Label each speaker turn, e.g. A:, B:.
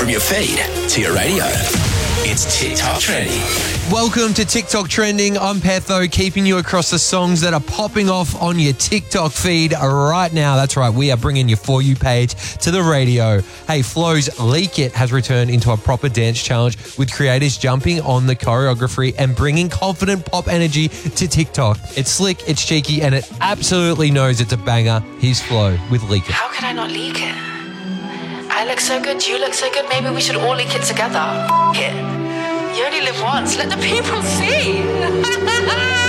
A: From your feed to your radio. It's TikTok Trending.
B: Welcome to TikTok Trending. I'm Petho, keeping you across the songs that are popping off on your TikTok feed right now. That's right, we are bringing your For You page to the radio. Hey, Flow's Leak It has returned into a proper dance challenge with creators jumping on the choreography and bringing confident pop energy to TikTok. It's slick, it's cheeky, and it absolutely knows it's a banger. Here's Flow with Leak It.
C: How could I not leak it? I look so good, you look so good, maybe we should all leak it together. It. You only live once, let the people see.